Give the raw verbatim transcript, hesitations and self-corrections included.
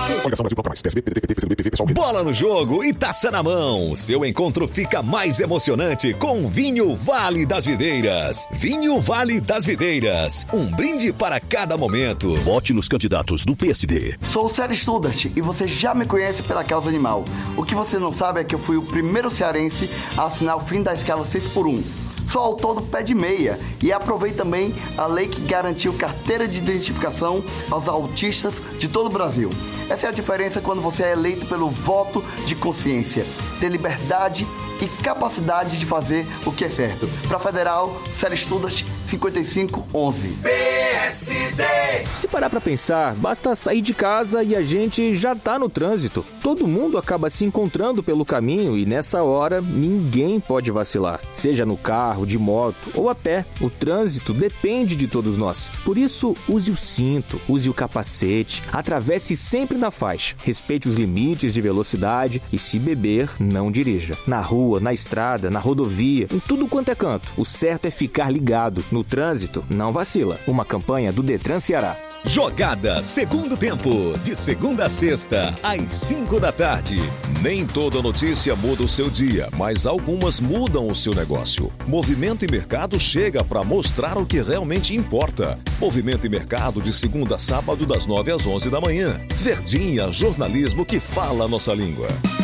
Bola no jogo e taça na mão. Seu encontro fica mais emocionante com Vinho Vale das Videiras. Vinho Vale das Videiras. Um brinde para cada momento. Vote nos candidatos do P S D. Sou o Célio Studart e você já me conhece pela causa animal. O que você não sabe é que eu fui o primeiro cearense a assinar o fim da escala seis por um. Sou autor do Pé de Meia e aprovei também a lei que garantiu carteira de identificação aos autistas de todo o Brasil. Essa é a diferença quando você é eleito pelo voto de consciência. Ter liberdade e capacidade de fazer o que é certo. Para Federal, Célio Studart, cinquenta e cinco onze. P S D. Se parar pra pensar, basta sair de casa e a gente já tá no trânsito. Todo mundo acaba se encontrando pelo caminho e nessa hora ninguém pode vacilar. Seja no carro, de moto ou a pé, o trânsito depende de todos nós. Por isso, use o cinto, use o capacete, atravesse sempre na faixa, respeite os limites de velocidade e se beber, não dirija. Na rua, na estrada, na rodovia, em tudo quanto é canto, o certo é ficar ligado. No trânsito, não vacila. Uma campanha do Detran Ceará. Jogada Segundo Tempo, de segunda a sexta, às cinco da tarde. Nem toda notícia muda o seu dia, mas algumas mudam o seu negócio. Movimento e Mercado chega para mostrar o que realmente importa. Movimento e Mercado de segunda a sábado, das nove às onze da manhã. Verdinha, jornalismo que fala a nossa língua.